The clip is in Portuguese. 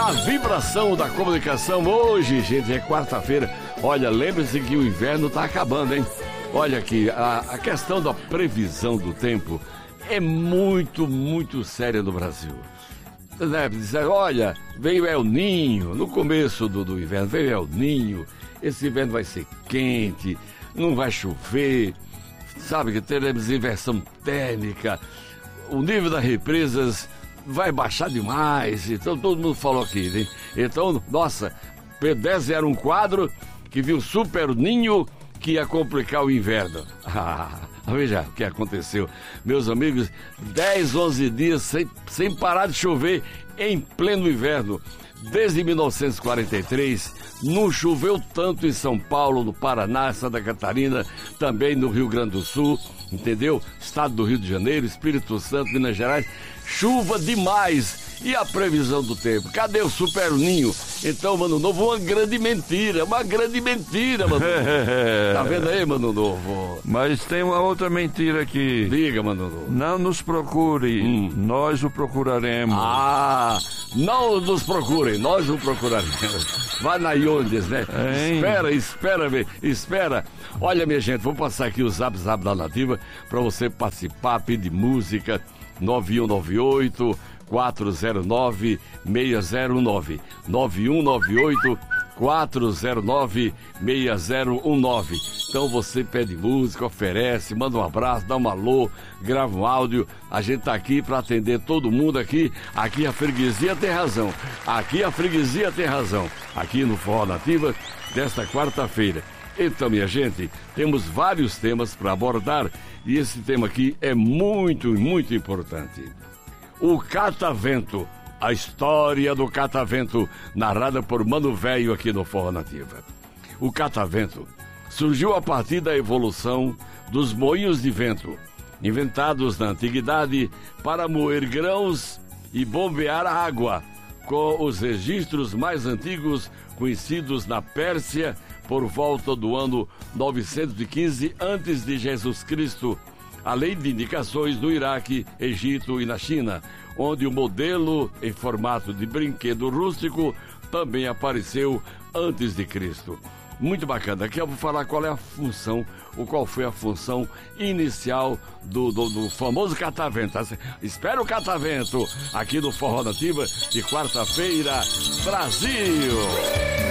A vibração da comunicação hoje, gente, é quarta-feira. Olha, lembre-se que o inverno tá acabando, hein? Olha aqui, a questão da previsão do tempo é muito séria no Brasil. Olha, veio El Ninho, no começo do inverno, veio El Ninho, esse inverno vai ser quente, não vai chover, sabe que teremos inversão térmica, o nível das represas vai baixar demais, então todo mundo falou aqui, né? Então, nossa, P10 era um quadro que viu Super Ninho que ia complicar o inverno. Veja o que aconteceu. Meus amigos, 10, 11 dias sem parar de chover em pleno inverno. Desde 1943, não choveu tanto em São Paulo, no Paraná, Santa Catarina, também no Rio Grande do Sul, entendeu? Estado do Rio de Janeiro, Espírito Santo, Minas Gerais. Chuva demais. E a previsão do tempo? Cadê o Super Ninho? Então, Mano Novo, uma grande mentira, Mano. Tá vendo aí, Mano Novo? Mas tem uma outra mentira aqui. Diga, Mano Novo. Não nos procure, nós o procuraremos. Não nos procurem, nós o procuraremos. Vai na Iondes, né? Espera. Olha, minha gente, vou passar aqui o zap da Nativa pra você participar, pedir música. 9198-409-6019 9198-409-6019. Então você pede música, oferece, manda um abraço, dá um alô, grava um áudio. A gente tá aqui para atender todo mundo aqui. Aqui a freguesia tem razão. Aqui no Forró Nativa desta quarta-feira. Então, minha gente, temos vários temas para abordar e esse tema aqui é muito importante. O catavento, a história do catavento, narrada por Mano Velho aqui no Forró Nativa. O catavento surgiu a partir da evolução dos moinhos de vento, inventados na antiguidade para moer grãos e bombear a água, com os registros mais antigos conhecidos na Pérsia por volta do ano 915 a.C., além de indicações no Iraque, Egito e na China, onde o modelo em formato de brinquedo rústico também apareceu antes de Cristo. Muito bacana. Aqui eu vou falar qual foi a função inicial do famoso catavento. Espera o catavento aqui no Forró Nativa de quarta-feira, Brasil!